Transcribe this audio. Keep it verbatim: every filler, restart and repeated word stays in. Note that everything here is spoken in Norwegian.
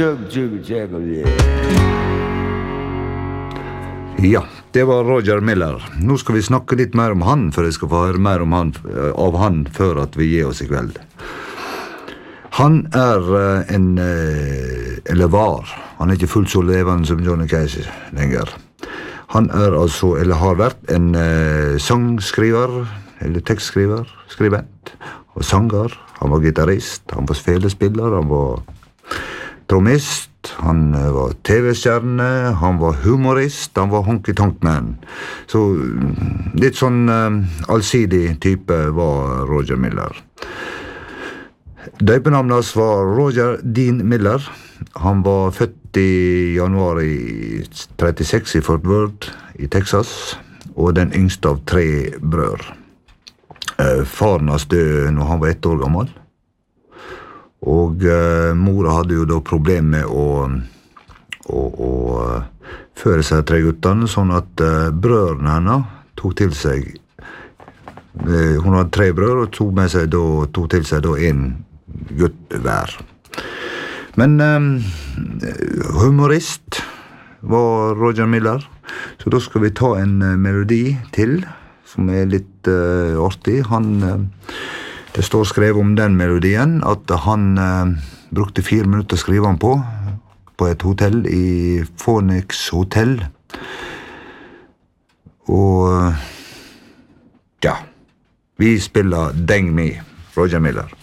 Ja, det var Roger Miller. Nå skal vi snakke litt mer om han, for jeg skal få høre mer om han, av han før at vi gir oss i kveld. Han er en, eller var, han er ikke fullt så levende som Johnny Cash lenger. Han er altså, eller har vært en sangskriver, eller tekstskriver, skribent, og sanger. Han var gitarrist, han var felespiller, han var trommist, han var T V-stjerne, han var humorist, han var honky-tonk-man. Så litt sånn uh, allsidig type var Roger Miller. Døypenavnet hans var Roger Dean Miller. Han var født i januar i trettiseks i Fort Worth i Texas, og den yngste av tre brød. Uh, faren hans døde når han var ett år gammel. Og uh, mora hadde jo da problem med å, å, å uh, føre seg tre guttene, sånn at uh, brødrene henne tok til seg, uh, hun hadde tre brødre, og tok, med seg da, tok til seg da en gutt hver. Men um, humorist var Roger Miller, så da skal vi ta en uh, melodi til, som er litt uh, artig. Han... Uh, Det står skrevet om den melodien at han eh, brukte fire minutter å skrive han på, på et hotell i Phoenix Hotel. Og ja, vi spiller Deng Me, Roger Miller.